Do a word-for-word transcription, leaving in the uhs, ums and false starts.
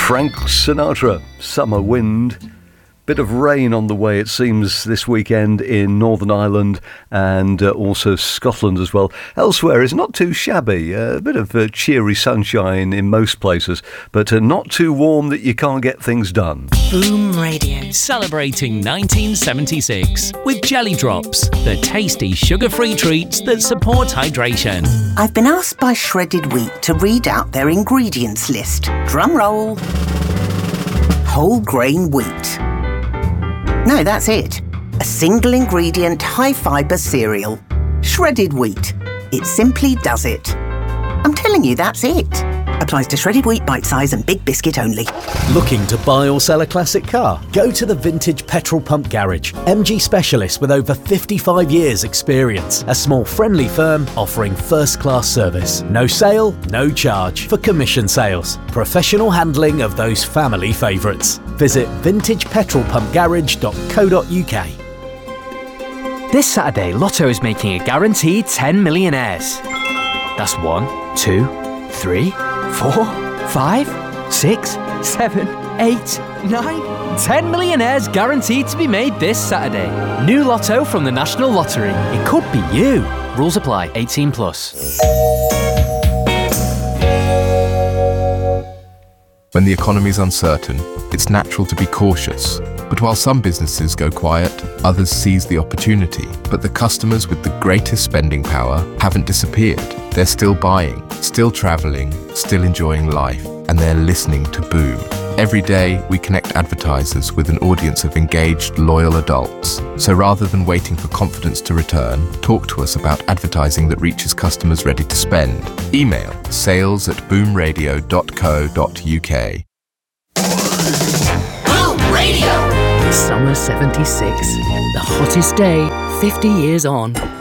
Frank Sinatra, Summer Wind. Bit of rain on the way, it seems, this weekend in Northern Ireland and uh, also Scotland as well. Elsewhere, it's not too shabby. Uh, a bit of uh, cheery sunshine in most places, but uh, not too warm that you can't get things done. Boom Radio. Celebrating nineteen seventy-six with Jelly Drops, the tasty sugar-free treats that support hydration. I've been asked by Shredded Wheat to read out their ingredients list. Drum roll. Whole grain wheat. No, that's it. A single ingredient, high fibre cereal. Shredded wheat. It simply does it. I'm telling you, that's it. Applies to shredded wheat, bite size and big biscuit only. Looking to buy or sell a classic car? Go to the Vintage Petrol Pump Garage. M G specialist with over fifty-five years experience. A small friendly firm offering first-class service. No sale, no charge for commission sales. Professional handling of those family favourites. Visit vintage petrol pump garage dot co dot uk. This Saturday, Lotto is making a guaranteed ten millionaires. That's one, two, three, four, five, six, seven, eight, nine, ten millionaires guaranteed to be made this Saturday. New Lotto from the National Lottery. It could be you. Rules apply. eighteen plus. When the economy's uncertain, it's natural to be cautious. But while some businesses go quiet, others seize the opportunity. But the customers with the greatest spending power haven't disappeared. They're still buying, still traveling, still enjoying life, and they're listening to Boom. Every day, we connect advertisers with an audience of engaged, loyal adults. So rather than waiting for confidence to return, talk to us about advertising that reaches customers ready to spend. Email sales at boom radio dot co dot uk. Boom Radio. Summer seventy-six. The hottest day, fifty years on.